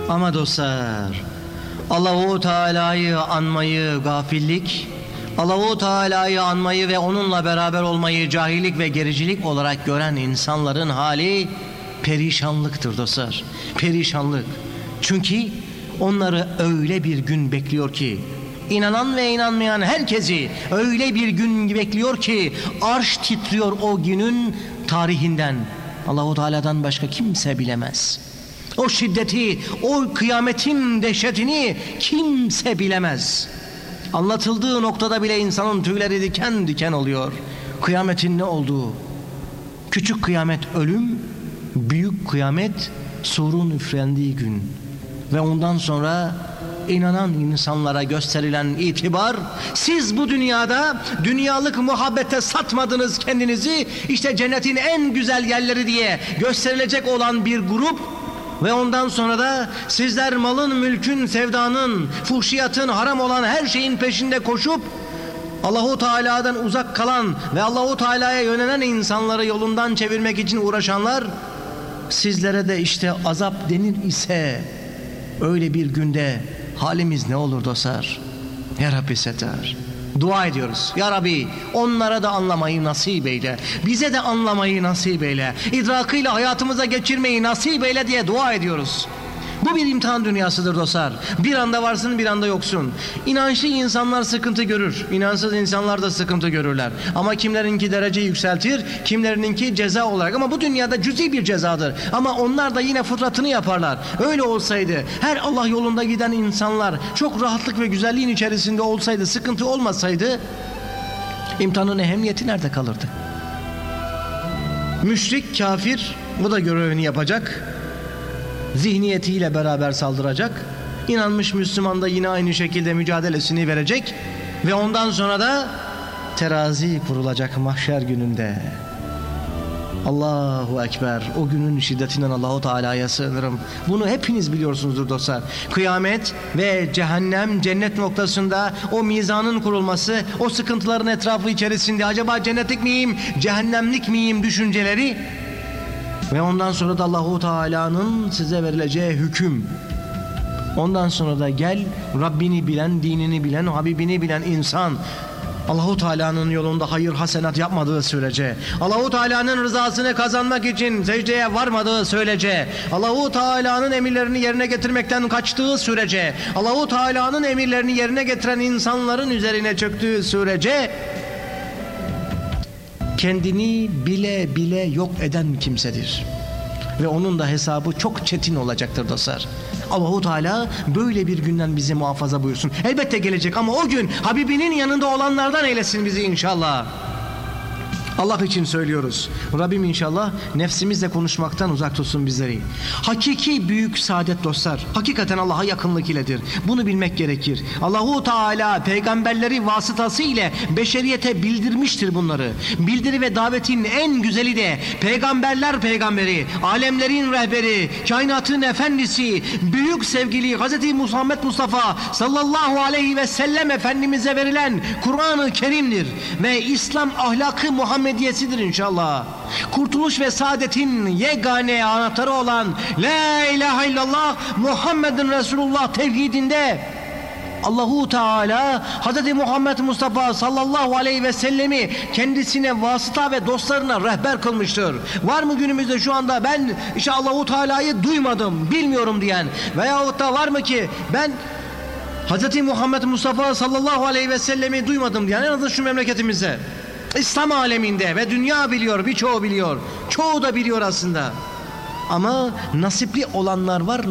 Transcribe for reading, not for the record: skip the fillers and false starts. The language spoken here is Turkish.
Ama dostlar, Allahu Teala'yı anmayı gafillik, Allahu Teala'yı anmayı ve onunla beraber olmayı cahillik ve gericilik olarak gören insanların hali perişanlıktır dostlar. Perişanlık. Çünkü onları öyle bir gün bekliyor ki, İnanan ve inanmayan herkesi öyle bir gün bekliyor ki arş titriyor o günün tarihinden. Allahu Teala'dan başka kimse bilemez. O şiddeti, o kıyametin dehşetini kimse bilemez. Anlatıldığı noktada bile insanın tüyleri diken diken oluyor. Kıyametin ne olduğu. Küçük kıyamet ölüm, büyük kıyamet surun üflendiği gün. Ve ondan sonra inanan insanlara gösterilen itibar, siz bu dünyada dünyalık muhabbete satmadınız kendinizi, işte cennetin en güzel yerleri diye gösterilecek olan bir grup ve ondan sonra da sizler malın, mülkün, sevdanın, fuhşiyatın, haram olan her şeyin peşinde koşup Allahu Teala'dan uzak kalan ve Allahu Teala'ya yönelen insanları yolundan çevirmek için uğraşanlar, sizlere de işte azap denir ise öyle bir günde halimiz ne olur dostlar? Ya Rabbi seter. Dua ediyoruz. Ya Rabbi onlara da anlamayı nasip eyle. Bize de anlamayı nasip eyle. İdrakıyla hayatımıza geçirmeyi nasip eyle diye dua ediyoruz. Bu bir imtihan dünyasıdır dostlar. Bir anda varsın, bir anda yoksun. İnançlı insanlar sıkıntı görür. İnansız insanlar da sıkıntı görürler. Ama kimlerinki derece yükseltir, kimlerininki ceza olarak. Ama bu dünyada cüzi bir cezadır. Ama onlar da yine fıtratını yaparlar. Öyle olsaydı, her Allah yolunda giden insanlar çok rahatlık ve güzelliğin içerisinde olsaydı, sıkıntı olmasaydı, imtihanın ehemmiyeti nerede kalırdı? Müşrik, kafir, bu da görevini yapacak. Zihniyetiyle beraber saldıracak. İnanmış Müslüman da yine aynı şekilde mücadelesini verecek ve ondan sonra da terazi kurulacak mahşer gününde. Allahu Ekber. O günün şiddetinden Allahu Teala'ya sığınırım. Bunu hepiniz biliyorsunuzdur dostlar. Kıyamet ve cehennem, cennet noktasında o mizanın kurulması, o sıkıntıların etrafı içerisinde acaba cennetlik miyim, cehennemlik miyim düşünceleri. Ve ondan sonra da Allahu Teala'nın size verileceği hüküm. Ondan sonra da gel Rabbini bilen, dinini bilen, Habibini bilen insan, Allahu Teala'nın yolunda hayır hasenat yapmadığı sürece, Allahu Teala'nın rızasını kazanmak için secdeye varmadığı sürece, Allahu Teala'nın emirlerini yerine getirmekten kaçtığı sürece, Allahu Teala'nın emirlerini yerine getiren insanların üzerine çöktüğü sürece, kendini bile bile yok eden kimsedir. Ve onun da hesabı çok çetin olacaktır dostlar. Allahu Teala böyle bir günden bizi muhafaza buyursun. Elbette gelecek ama o gün Habibinin yanında olanlardan eylesin bizi inşallah. Allah için söylüyoruz. Rabbim inşallah nefsimizle konuşmaktan uzak tutsun bizleri. Hakiki büyük saadet dostlar, hakikaten Allah'a yakınlık iledir. Bunu bilmek gerekir. Allahu Teala peygamberleri vasıtası ile beşeriyete bildirmiştir bunları. Bildiri ve davetin en güzeli de peygamberler peygamberi, alemlerin rehberi, kainatın efendisi, büyük sevgili Hz. Muhammed Mustafa sallallahu aleyhi ve sellem Efendimiz'e verilen Kur'an-ı Kerim'dir. Ve İslam ahlakı Muhammediyesidir inşallah. Kurtuluş ve saadetin yegane anahtarı olan La ilahe illallah Muhammedun Resulullah tevhidinde Allahu Teala Hz. Muhammed Mustafa sallallahu aleyhi ve sellemi kendisine vasıta ve dostlarına rehber kılmıştır. Var mı günümüzde şu anda ben işte Allahu Teala'yı duymadım, bilmiyorum diyen, veyahut da var mı ki ben Hz. Muhammed Mustafa sallallahu aleyhi ve sellemi duymadım diyen, en azından şu memleketimizde, İslam aleminde ve dünya biliyor, birçoğu biliyor, çoğu da biliyor aslında. Ama nasipli olanlar var.